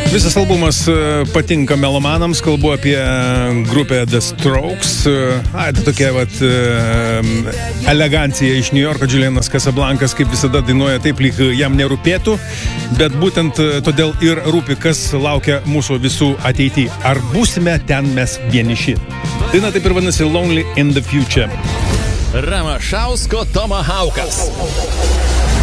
Visas albumas patinka melomanams, kalbu apie grupę The Strokes. Tai tokia elegancija iš New Yorko. Julianas Casablancas kaip visada dainuoja taip, lyg jam nerūpėtų, bet būtent todėl ir rūpi, kas laukia mūsų visų ateityje. Ar būsime ten mes vieniši? Daina taip ir vadinasi Lonely in the Future. Ramašausko Tomahawkas.